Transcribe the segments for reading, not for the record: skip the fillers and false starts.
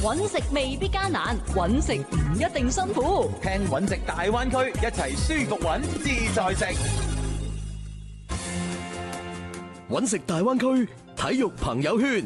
搵食未必艱難，搵食唔一定辛苦。 聽搵食大灣區，一齊舒服搵，自在食。 搵食大灣區體育朋友圈。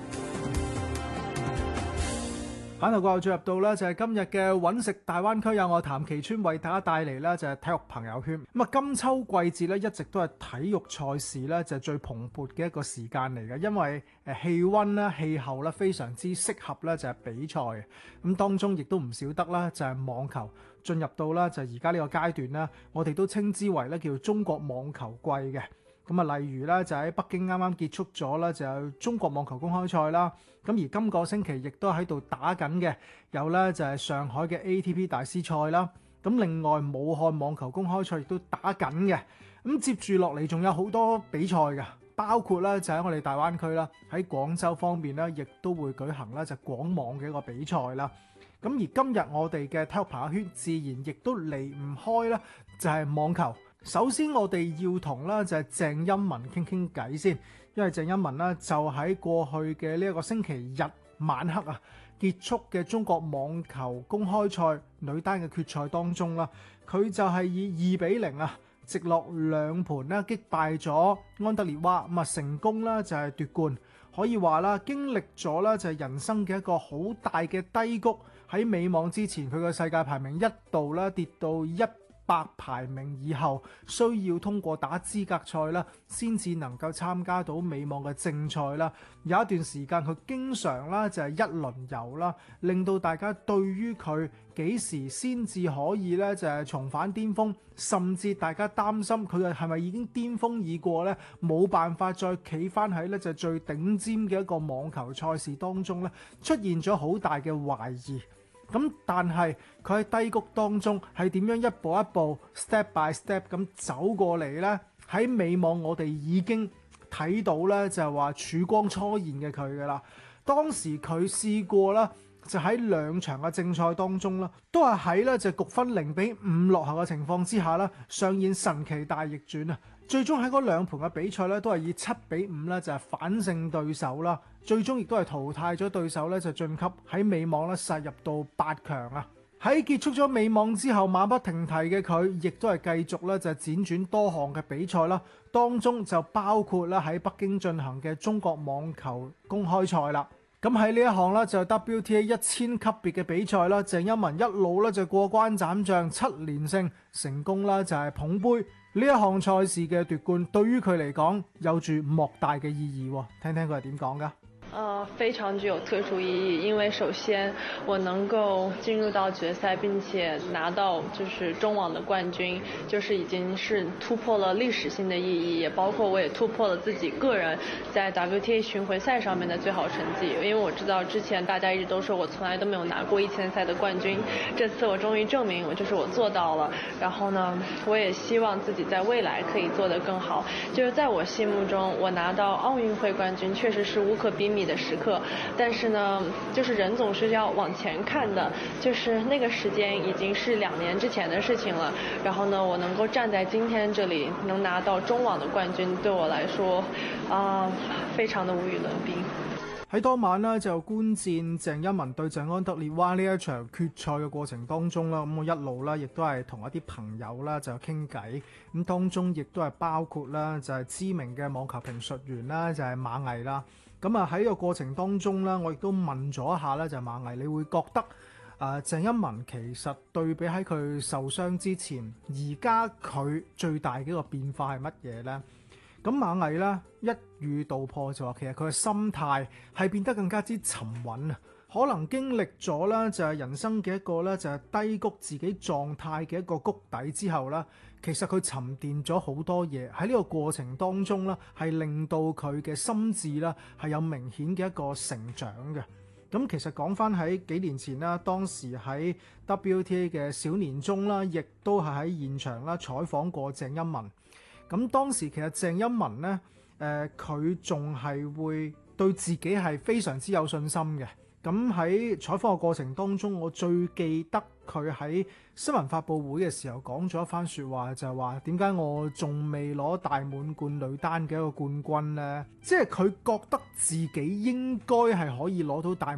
返嚟過後進入到呢就係今日嘅搵食大灣區，有我譚其川為大家帶嚟呢就係體育朋友圈。咁啊，金秋季節呢一直都係體育賽事呢就係最蓬勃嘅一個時間嚟嘅，因為氣溫啦、氣候啦非常之適合呢就係比賽嘅。咁當中亦都唔少得啦，就係網球進入到啦就係而家呢個階段啦，我哋都稱之為呢叫中國網球季嘅。咁啊，例如咧就喺北京啱啱結束咗啦，就有中國網球公開賽啦。咁而今個星期亦都喺度打緊嘅，有咧就係上海嘅 ATP 大師賽啦。咁另外武漢網球公開賽亦都打緊嘅。咁接住落嚟仲有好多比賽嘅，包括咧就喺我哋大灣區啦，喺廣州方面咧，亦都會舉行咧就廣網嘅一個比賽啦。咁而今日我哋嘅體育朋友圈自然亦都離唔開啦，就係網球。首先我哋要同啦就係鄭欽文傾傾偈先，因為鄭欽文呢就喺過去嘅呢一個星期日晚黑啊結束嘅中國網球公開賽女單嘅決賽當中啦，佢就係以2-0啊直落兩盤呢擊敗咗安德烈娃，咁啊成功啦就係奪冠。可以話啦，經歷咗啦就係人生嘅一個好大嘅低谷，喺美網之前佢嘅世界排名一度啦跌到100排名以後，需要通過打資格賽啦，先至能夠參加到美網嘅正賽啦。有一段時間佢經常啦就係一輪遊啦，令到大家對於佢幾時先至可以咧就係重返巔峰，甚至大家擔心佢係咪已經巔峰已過咧，冇辦法再企翻喺咧就最頂尖嘅一個網球賽事當中咧，出現咗好大嘅懷疑。咁但係佢喺低谷當中係點樣一步一步 step by step 咁走過嚟呢？喺美網我哋已經睇到呢，就係話曙光初現嘅佢噶啦。當時佢試過啦，就喺兩場嘅正賽當中啦，都係喺咧就局分0-5落後嘅情況之下啦，上演神奇大逆轉啊！最終喺嗰兩盤嘅比賽咧，都係以7-5咧就係反勝對手啦。最終亦都係淘汰咗對手咧，就晉級喺美網咧殺入到8強啊！喺結束咗美網之後，馬不停蹄嘅佢，亦都係繼續咧就輾轉多項嘅比賽啦。當中就包括咧喺北京進行嘅中國網球公開賽啦。咁喺呢一項咧就 WTA 1000級別嘅比賽啦，鄭欽文一路咧就過關斬將7連勝，成功啦就係捧杯。呢一項賽事嘅奪冠對於佢嚟講有住莫大嘅意義，聽聽佢係點講噶？ 非常具有特殊意義，因為首先我能夠進入到決賽，並且拿到就是中網的冠軍，就是已經是突破了歷史性的意義，也包括我也突破了自己個人在 WTA 巡迴賽上面的最好成績。因為我知道之前大家一直都說我從來都沒有拿過1000賽的冠軍，這次我終於證明我做到了。然後呢，我也希望自己在未來可以做得更好。就是在我心目中，我拿到奧運會冠軍確實是無可比擬的時刻，但是呢，就是人總是要往前看的，就是那個時間已經是2年之前的事情了。然後呢，我能夠站在今天這裡，能拿到中網的冠軍，對我來說，非常的無與倫比。 喺當晚呢，就觀戰鄭欽文對陣安德烈娃呢一場決賽嘅過程當中啦，咁我一路啦，亦都係同一啲朋友啦就傾偈，咁當中亦都係包括啦就係知名嘅網球評述員啦，就係馬毅啦。咁啊喺個過程當中啦，我亦都問咗一下啦，就係馬毅，你會覺得鄭欽文其實對比喺佢受傷之前，而家佢最大嘅一個變化係乜嘢呢？咁馬毅咧一語道破就話，其實佢嘅心態係變得更加之沉穩啊！可能經歷咗啦，就係人生嘅一個咧，就係低谷自己狀態嘅一個谷底之後啦，其實佢沉澱咗好多嘢喺呢個過程當中啦，係令到佢嘅心智啦係有明顯嘅一個成長嘅。咁其實講翻喺幾年前啦，當時喺 WTA 嘅小年終啦，亦都係喺現場啦採訪過鄭欽文。咁當時其實鄭欽文呢，佢仲係會對自己係非常之有信心嘅。咁喺採訪嘅過程當中，我最記得佢喺新聞發佈會嘅時候講咗一番說話，就係話點解我仲未攞大滿貫女單嘅一個冠軍呢？即係佢覺得自己應該係可以攞到大